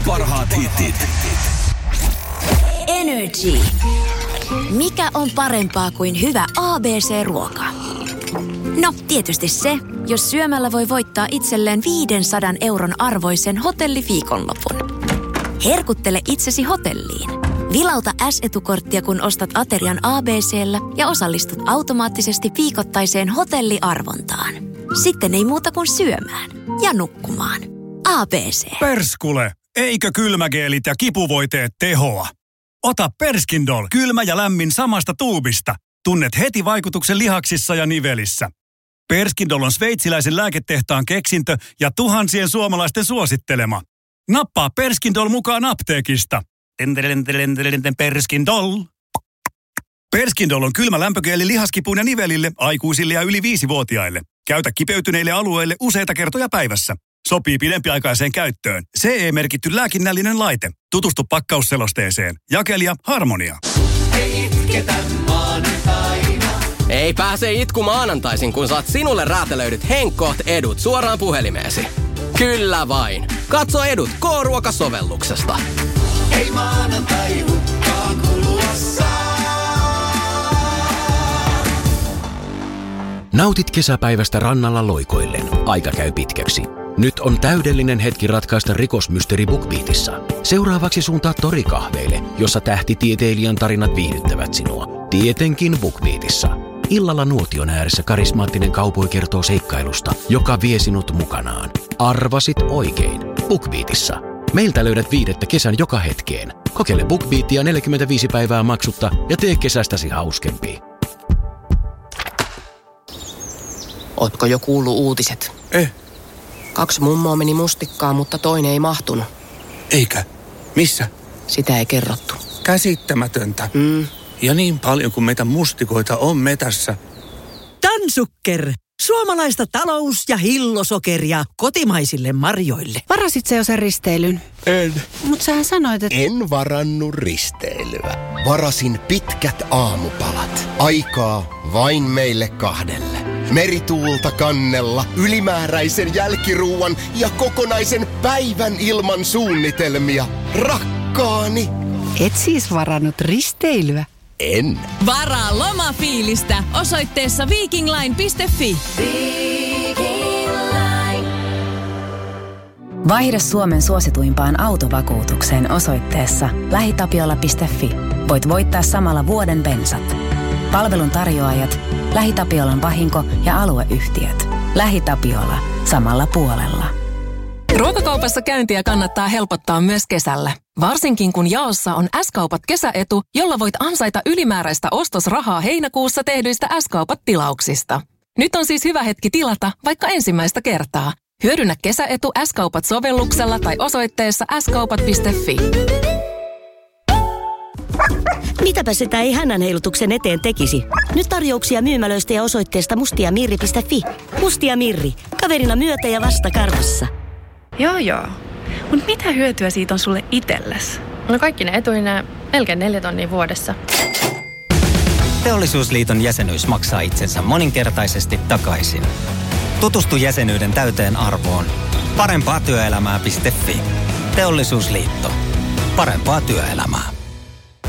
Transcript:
parhaat hitit. Energy. Mikä on parempaa kuin hyvä ABC-ruoka? No, tietysti se, jos syömällä voi voittaa itselleen 500 € arvoisen hotelliviikonlopun. Herkuttele itsesi hotelliin. Vilauta S-etukorttia, kun ostat aterian ABC:llä ja osallistut automaattisesti viikoittaiseen hotelliarvontaan. Sitten ei muuta kuin syömään ja nukkumaan. ABC. Perskule, eikö kylmägeelit ja kipuvoiteet tehoa? Ota Perskindol, kylmä ja lämmin samasta tuubista. Tunnet heti vaikutuksen lihaksissa ja nivelissä. Perskindol on sveitsiläisen lääketehtaan keksintö ja tuhansien suomalaisten suosittelema. Nappaa Perskindol mukaan apteekista. Perskindol. Perskindol on kylmä lämpögeeli lihaskipuun ja nivelille, aikuisille ja yli 5-vuotiaille. Käytä kipeytyneille alueille useita kertoja päivässä. Sopii pidempiaikaiseen käyttöön. CE-merkitty lääkinnällinen laite. Tutustu pakkausselosteeseen. Jakelija Harmonia. Ei itketä maanantaina. Ei pääse itku maanantaisin, kun saat sinulle räätälöidyt Henkkoht edut suoraan puhelimeesi. Kyllä vain. Katso edut K-ruokasovelluksesta. Ei maanantai hukkaan kulua saa. Nautit kesäpäivästä rannalla loikoillen. Aika käy pitkäksi. Nyt on täydellinen hetki ratkaista rikosmysteeri BookBeatissa. Seuraavaksi suuntaa torikahveille, jossa tähtitieteilijän tarinat viihdyttävät sinua. Tietenkin BookBeatissa. Illalla nuotion ääressä karismaattinen kaupoi kertoo seikkailusta, joka vie sinut mukanaan. Arvasit oikein. BookBeatissa. Meiltä löydät viihdettä kesän joka hetkeen. Kokeile BookBeatia 45 päivää maksutta ja tee kesästäsi hauskempi. Ootko jo kuullut uutiset? 2 mummoa meni mustikkaan, mutta toinen ei mahtunut. Eikä? Missä? Sitä ei kerrottu. Käsittämätöntä. Ja niin paljon kuin meitä mustikoita on metässä. Tansukker! Suomalaista talous- ja hillosokeria kotimaisille marjoille. Varasit sä jo sen risteilyn? En. Mut sähän sanoit, että... En varannut risteilyä. Varasin pitkät aamupalat. Aikaa vain meille 2. Merituulta kannella, ylimääräisen jälkiruuan ja kokonaisen päivän ilman suunnitelmia. Rakkaani! Et siis varannut risteilyä? En. Varaa lomafiilistä osoitteessa vikingline.fi. Vaihda Suomen suosituimpaan autovakuutukseen osoitteessa lähitapiola.fi. Voit voittaa samalla vuoden bensat. Palvelun tarjoajat, LähiTapiolan vahinko- ja alueyhtiöt. LähiTapiola. Samalla puolella. Ruokakaupassa käyntiä kannattaa helpottaa myös kesällä. Varsinkin kun jaossa on S-kaupat kesäetu, jolla voit ansaita ylimääräistä ostosrahaa heinäkuussa tehdyistä S-kaupat-tilauksista. Nyt on siis hyvä hetki tilata vaikka ensimmäistä kertaa. Hyödynnä kesäetu S-kaupat-sovelluksella tai osoitteessa skaupat.fi. Mitäpä sitä ei hännänheilutuksen eteen tekisi? Nyt tarjouksia myymälöistä ja osoitteesta mustiamirri.fi. Mustia Mirri. Kaverina myötä ja vasta karvassa. Joo. Mut mitä hyötyä siitä on sulle itsellesi? No kaikki ne etuineen melkein 4 000 vuodessa. Teollisuusliiton jäsenyys maksaa itsensä moninkertaisesti takaisin. Tutustu jäsenyyden täyteen arvoon. Parempaatyöelämää.fi. Teollisuusliitto. Parempaa työelämää.